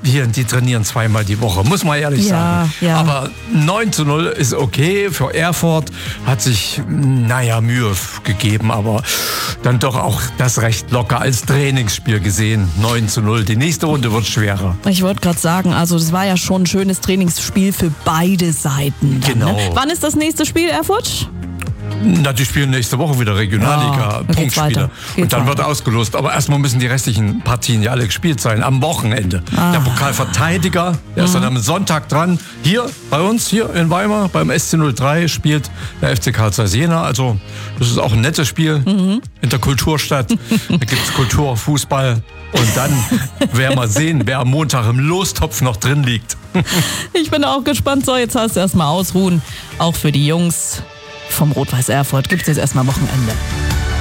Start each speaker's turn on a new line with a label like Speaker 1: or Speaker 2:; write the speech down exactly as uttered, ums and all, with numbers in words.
Speaker 1: hier, die trainieren zweimal die Woche, muss man ehrlich
Speaker 2: Ja,
Speaker 1: sagen.
Speaker 2: ja.
Speaker 1: Aber neun zu null ist okay. Für Erfurt hat sich, naja, Mühe gegeben, aber dann doch auch das recht locker als Trainingsspiel gesehen. neun zu null. Die nächste Runde wird schwerer.
Speaker 2: Ich wollte gerade sagen, also das war ja schon ein schönes Trainingsspiel für beide Seiten. Dann,
Speaker 1: Genau.
Speaker 2: Ne? Wann ist das nächste Spiel, Erfurt?
Speaker 1: Na, die spielen nächste Woche wieder
Speaker 2: Ja,
Speaker 1: Regionalliga,
Speaker 2: da geht's
Speaker 1: Punktspiele.
Speaker 2: weiter. Geht's
Speaker 1: Und dann
Speaker 2: weiter.
Speaker 1: wird ausgelost. Aber erstmal müssen die restlichen Partien ja alle gespielt sein, am Wochenende.
Speaker 2: Ah.
Speaker 1: Der Pokalverteidiger, der ist dann am Sonntag dran. Hier, bei uns, hier in Weimar, beim S C null drei spielt der F C Karl Zeiss Jena. Also, das ist auch ein nettes Spiel
Speaker 2: Mhm.
Speaker 1: in der Kulturstadt. Da gibt es Kultur, Fußball. Und dann werden wir sehen, wer am Montag im Lostopf noch drin liegt.
Speaker 2: Ich bin auch gespannt. So, jetzt hast du erstmal ausruhen. Auch für die Jungs vom Rot-Weiß Erfurt gibt es jetzt erstmal Wochenende.